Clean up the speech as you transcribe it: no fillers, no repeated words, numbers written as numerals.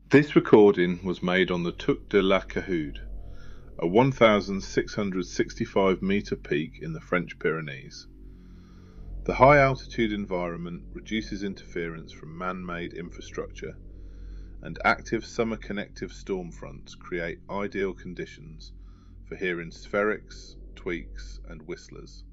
This recording was made on the Tuc de la Cahude, a 1,665-metre peak in the French Pyrenees. The high-altitude environment reduces interference from man-made infrastructure, and active summer connective storm fronts create ideal conditions for hearing spherics, tweaks, and whistlers.